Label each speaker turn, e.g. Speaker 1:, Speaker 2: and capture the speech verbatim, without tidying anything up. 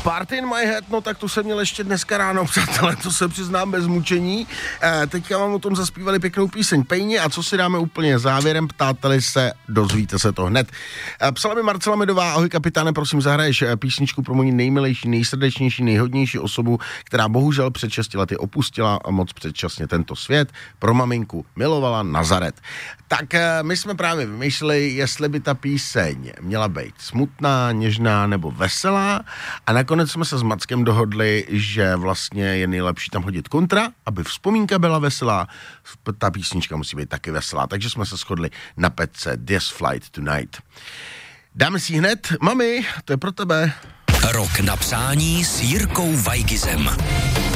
Speaker 1: Party in my head, no tak to jsem měl ještě dneska ráno, přátelé, to se přiznám bez mučení. E, teďka vám o tom zaspívali pěknou píseň Pejně a co si dáme úplně závěrem, ptáteli se, dozvíte se to hned. E, psala mi Marcela Medová, ahoj kapitáne, prosím zahraješ písničku pro moji nejmilejší, nejsrdečnější, nejhodnější osobu, která bohužel před šesti lety opustila moc předčasně tento svět, pro maminku milovala Nazaret. Tak e, my jsme právě vymýšleli, jestli by ta píseň měla být smutná, něžná nebo veselá a nakonec jsme se s Mackem dohodli, že vlastně je nejlepší tam hodit kontra, aby vzpomínka byla veselá, ta písnička musí být taky veselá, takže jsme se shodli na pecce This Flight Tonight. Dáme si hned, mami, to je pro tebe.
Speaker 2: Rok na přání s Jirkou Weigizem.